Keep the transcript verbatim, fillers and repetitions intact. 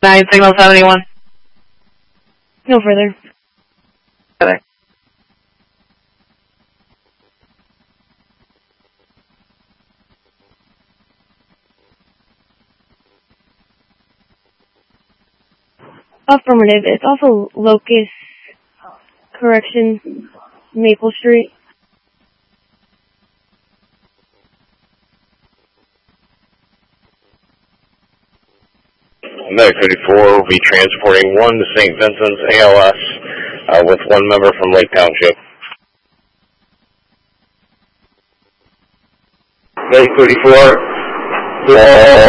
nine signal seventy-one. No further. Okay. Affirmative. It's also Locust Correction, Maple Street. Medic thirty-four will be transporting one to Saint Vincent's A L S uh, with one member from Lake Township. Medic thirty-four.